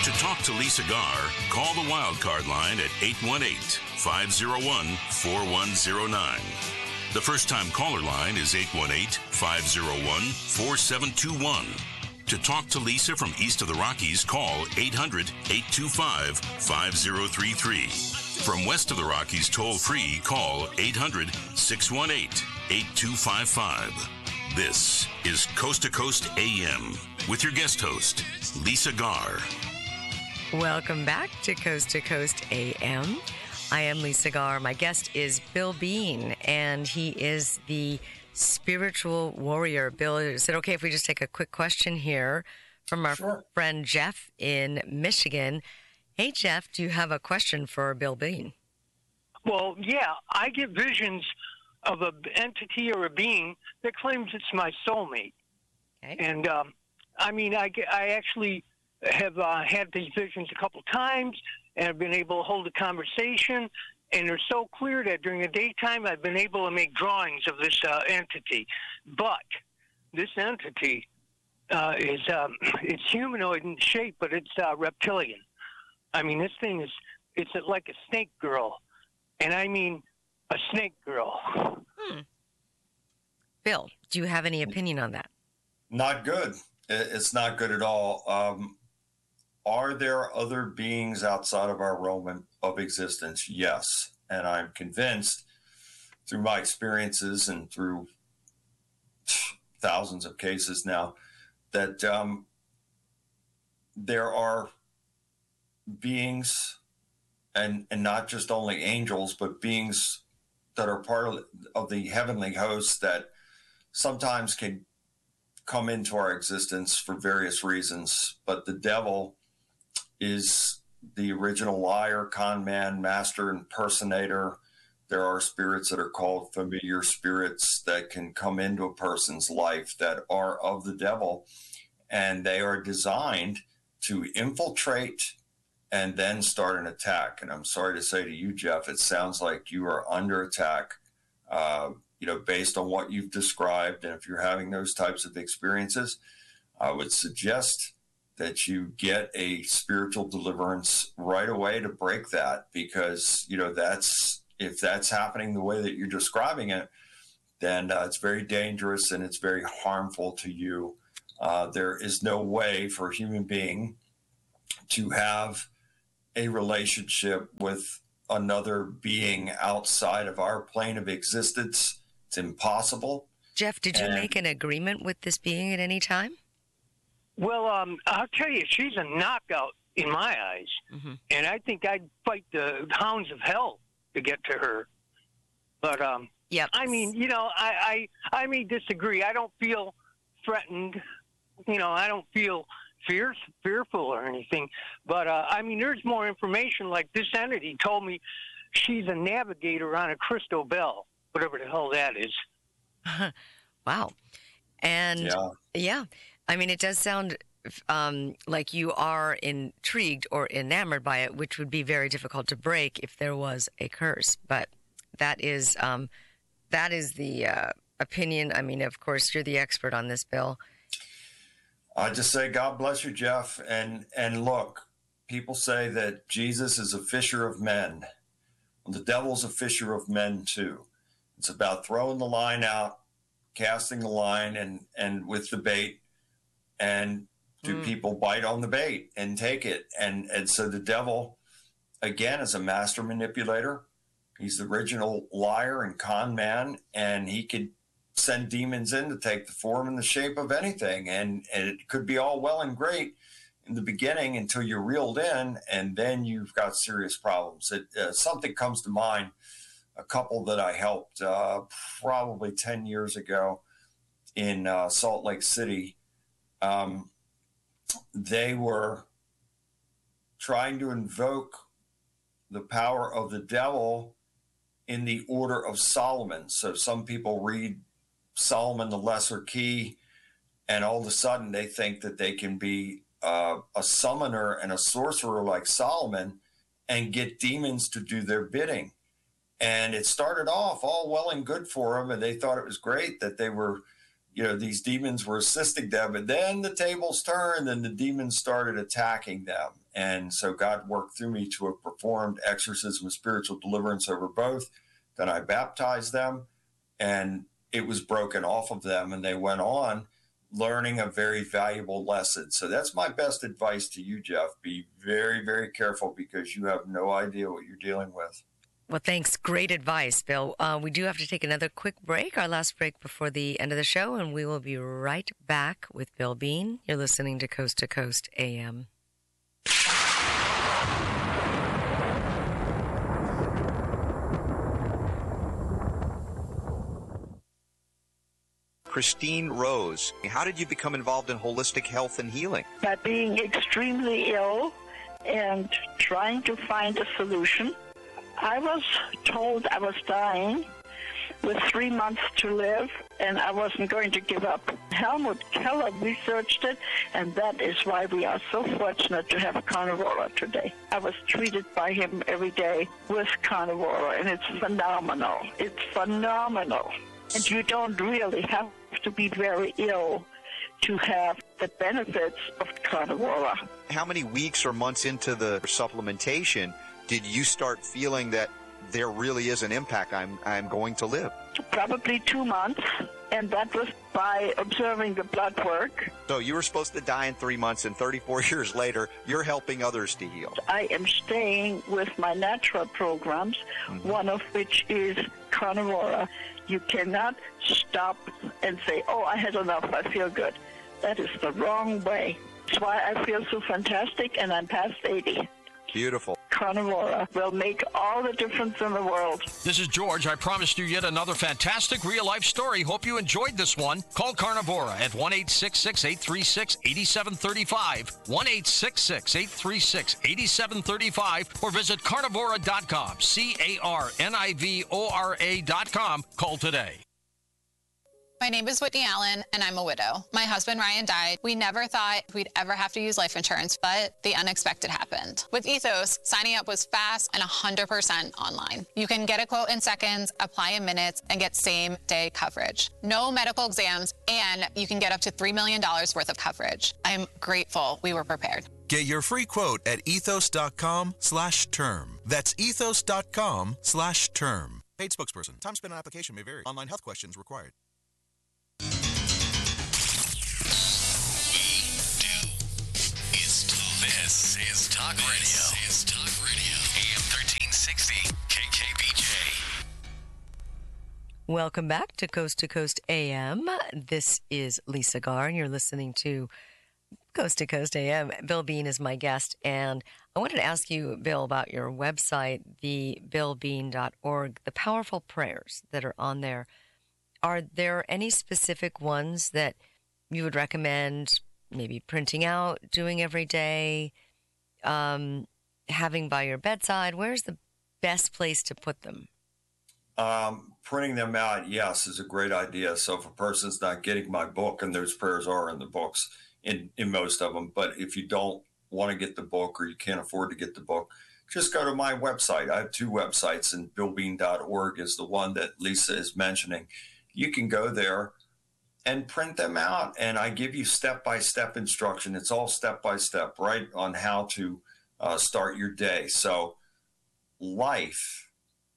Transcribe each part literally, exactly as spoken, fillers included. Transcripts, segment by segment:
To talk to Lisa Garr, call the Wildcard line at eight one eight, five oh one, four one oh nine. The first-time caller line is eight one eight, five oh one, four seven two one. To talk to Lisa from east of the Rockies, call eight hundred, eight two five, five oh three three. From west of the Rockies, toll-free, call eight hundred, six one eight, eight two five five. This is Coast to Coast A M with your guest host, Lisa Garr. Welcome back to Coast to Coast A M. I am Lisa Garr. My guest is Bill Bean, and he is the spiritual warrior. Bill, is it okay if we just take a quick question here from our sure. friend Jeff in Michigan? Hey, Jeff, do you have a question for Bill Bean? Well, yeah, I get visions of an entity or a being that claims it's my soulmate. Okay. And, um, I mean, I, I actually have uh, had these visions a couple times, and I've been able to hold a conversation, and they're so clear that during the daytime I've been able to make drawings of this uh, entity. But this entity uh, is um, it's humanoid in shape, but it's uh, reptilian. I mean, this thing is, it's like a snake girl, and I mean a snake girl. Hmm. Bill, do you have any opinion on that? Not good. It's not good at all. Um, Are there other beings outside of our realm of existence? Yes. And I'm convinced through my experiences and through thousands of cases now that um, there are beings, and, and not just only angels, but beings that are part of, of the heavenly hosts that sometimes can come into our existence for various reasons. But the devil is the original liar, con man, master impersonator. There are spirits that are called familiar spirits that can come into a person's life that are of the devil, and they are designed to infiltrate and then start an attack. And I'm sorry to say to you, Jeff, it sounds like you are under attack, uh, you know, based on what you've described. And if you're having those types of experiences, I would suggest that you get a spiritual deliverance right away to break that, because, you know, that's, if that's happening the way that you're describing it, then uh, it's very dangerous and it's very harmful to you. Uh, there is no way for a human being to have a relationship with another being outside of our plane of existence. It's impossible. Jeff, did you and, make an agreement with this being at any time? Well, um, I'll tell you, she's a knockout in my eyes. Mm-hmm. And I think I'd fight the hounds of hell to get to her. But, um, yep. I mean, you know, I, I, I may disagree. I don't feel threatened. You know, I don't feel fear, fearful or anything. But, uh, I mean, there's more information. Like this entity told me she's a navigator on a crystal bell, whatever the hell that is. Wow. And, yeah. yeah. I mean, it does sound um, like you are intrigued or enamored by it, which would be very difficult to break if there was a curse. But that is um, that is the uh, opinion. I mean, of course, you're the expert on this, Bill. I just say, God bless you, Jeff. And and look, people say that Jesus is a fisher of men. Well, the devil's a fisher of men too. It's about throwing the line out, casting the line, and and with the bait. And do mm. people bite on the bait and take it? And and so the devil, again, is a master manipulator. He's the original liar and con man, and he could send demons in to take the form and the shape of anything. And, and it could be all well and great in the beginning until you're reeled in, and then you've got serious problems. It, uh, something comes to mind, a couple that I helped uh, probably ten years ago in uh, Salt Lake City. Um, they were trying to invoke the power of the devil in the order of Solomon. So some people read Solomon the Lesser Key, and all of a sudden they think that they can be uh, a summoner and a sorcerer like Solomon and get demons to do their bidding. And it started off all well and good for them, and they thought it was great that they were you know, these demons were assisting them. And then the tables turned and the demons started attacking them. And so God worked through me to have performed exorcism and spiritual deliverance over both. Then I baptized them, and it was broken off of them, and they went on learning a very valuable lesson. So that's my best advice to you, Jeff. Be very, very careful, because you have no idea what you're dealing with. Well, thanks. Great advice, Bill. Uh, we do have to take another quick break, our last break before the end of the show, and we will be right back with Bill Bean. You're listening to Coast to Coast A M. Christine Rose, how did you become involved in holistic health and healing? By being extremely ill and trying to find a solution. I was told I was dying with three months to live, and I wasn't going to give up. Helmut Keller researched it, and that is why we are so fortunate to have Carnivora today. I was treated by him every day with Carnivora, and it's phenomenal. It's phenomenal. And you don't really have to be very ill to have the benefits of Carnivora. How many weeks or months into the supplementation did you start feeling that there really is an impact? I'm I'm going to live? Probably two months, and that was by observing the blood work. So you were supposed to die in three months, and thirty-four years later, you're helping others to heal. I am staying with my natural programs, mm-hmm. one of which is Carnivora. You cannot stop and say, oh, I had enough, I feel good. That is the wrong way. That's why I feel so fantastic, and I'm past eighty. Beautiful. Carnivora will make all the difference in the world. This is George. I promised you yet another fantastic real-life story. Hope you enjoyed this one. Call Carnivora at one eight six six, eight three six, eight seven three five, one eight six six, eight three six, eight seven three five, or visit carnivora dot com, C A R N I V O R A dot com. Call today. My name is Whitney Allen, and I'm a widow. My husband, Ryan, died. We never thought we'd ever have to use life insurance, but the unexpected happened. With Ethos, signing up was fast and one hundred percent online. You can get a quote in seconds, apply in minutes, and get same-day coverage. No medical exams, and you can get up to three million dollars worth of coverage. I'm grateful we were prepared. Get your free quote at ethos.com slash term. That's ethos.com slash term. Paid spokesperson. Time spent on application may vary. Online health questions required. This is Talk Radio. This is Talk Radio. A M thirteen sixty K K B J. Welcome back to Coast to Coast A M. This is Lisa Garr, and you're listening to Coast to Coast A M. Bill Bean is my guest, and I wanted to ask you, Bill, about your website, the bill bean dot org, the powerful prayers that are on there. Are there any specific ones that you would recommend maybe printing out, doing every day, um, having by your bedside? Where's the best place to put them? Um, printing them out, yes, is a great idea. So if a person's not getting my book, and those prayers are in the books, in, in most of them, but if you don't want to get the book or you can't afford to get the book, just go to my website. I have two websites, and bill bean dot org is the one that Lisa is mentioning. You can go there and print them out, and I give you step-by-step instruction. It's all step-by-step, right, on how to uh, start your day. So life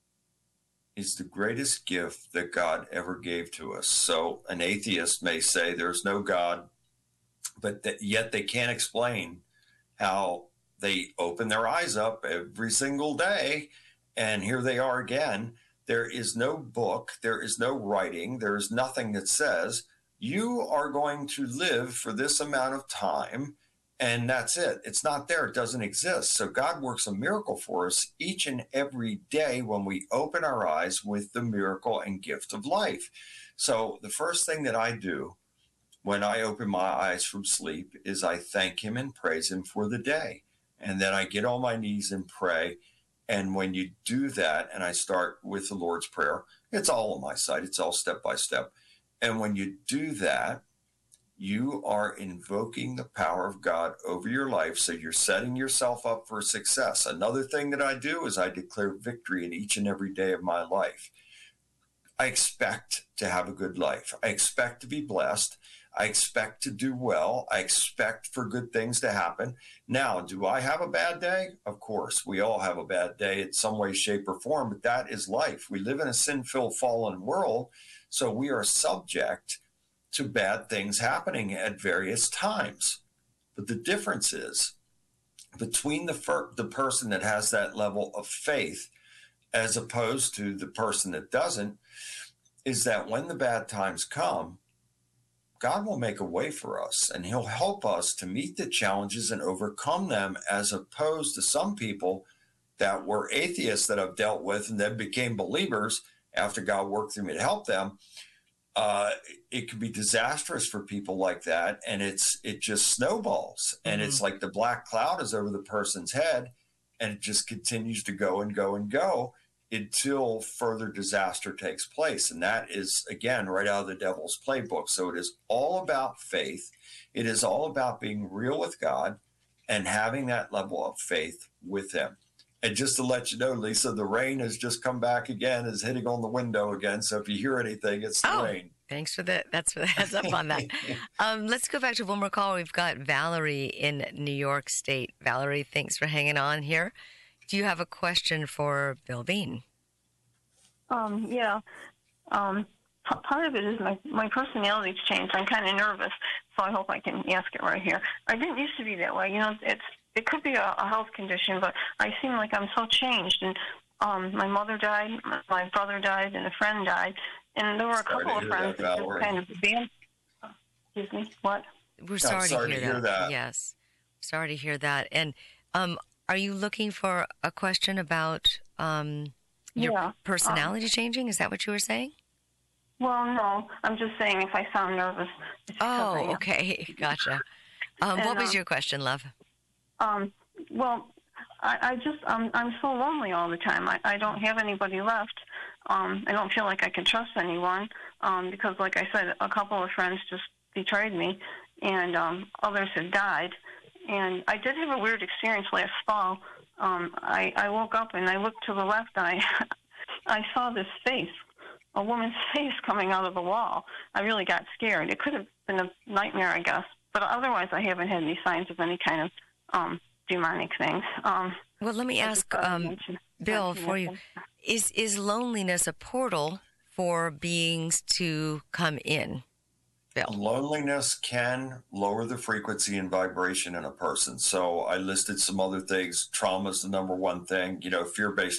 is the greatest gift that God ever gave to us. So an atheist may say there's no God, but that yet they can't explain how they open their eyes up every single day, and here they are again. There is no book, there is no writing, there is nothing that says you are going to live for this amount of time, and that's it. It's not there. It doesn't exist. So God works a miracle for us each and every day when we open our eyes with the miracle and gift of life. So the first thing that I do when I open my eyes from sleep is I thank him and praise him for the day. And then I get on my knees and pray. And when you do that, and I start with the Lord's Prayer, it's all on my site. It's all step by step. And when you do that, you are invoking the power of God over your life. So you're setting yourself up for success. Another thing that I do is I declare victory in each and every day of my life. I expect to have a good life. I expect to be blessed. I expect to do well. I expect for good things to happen. Now, do I have a bad day? Of course, we all have a bad day in some way, shape, or form, but that is life. We live in a sin-filled, fallen world, so we are subject to bad things happening at various times. But the difference is between the fir- the person that has that level of faith as opposed to the person that doesn't, is that when the bad times come, God will make a way for us, and he'll help us to meet the challenges and overcome them, as opposed to some people that were atheists that I've dealt with and then became believers after God worked through me to help them. Uh, it could be disastrous for people like that, and it's it just snowballs, and mm-hmm. it's like the black cloud is over the person's head, and it just continues to go and go and go until further disaster takes place. And that is, again, right out of the devil's playbook. So it is all about faith. It is all about being real with God and having that level of faith with him. And just to let you know, Lisa, the rain has just come back again, is hitting on the window again. So if you hear anything, it's the oh, rain. Thanks for the, that's for the heads up on that. um, let's go back to one more call. We've got Valerie in New York State. Valerie, thanks for hanging on here. Do you have a question for Bill Bean? Um, yeah. Um, p- part of it is my, my personality's changed. I'm kind of nervous, so I hope I can ask it right here. I didn't used to be that way. You know, it's it could be a, a health condition, but I seem like I'm so changed. And um, my mother died, my brother died, and a friend died. And there were a Sorry couple of friends that, that just kind of abandoned. Excuse me, what? We're sorry, I'm sorry to, hear, to hear that. that. Yes. Sorry to hear that. And um, are you looking for a question about um, your yeah. personality um, changing? Is that what you were saying? Well, no. I'm just saying if I sound nervous. It's Oh, I okay. Gotcha. Um, and, what was uh, your question, love? Um, well, I, I just, um, I'm so lonely all the time. I, I don't have anybody left. Um, I don't feel like I can trust anyone um, because, like I said, a couple of friends just betrayed me, and um, others have died. And I did have a weird experience last fall. Um, I, I woke up and I looked to the left, and I, I saw this face, a woman's face coming out of the wall. I really got scared. It could have been a nightmare, I guess. But otherwise, I haven't had any signs of any kind of um, demonic things. Um, well, let me ask, um, Bill, for you, is, is loneliness a portal for beings to come in? Bill. Loneliness can lower the frequency and vibration in a person. So I listed some other things. Trauma is the number one thing. You know, fear-based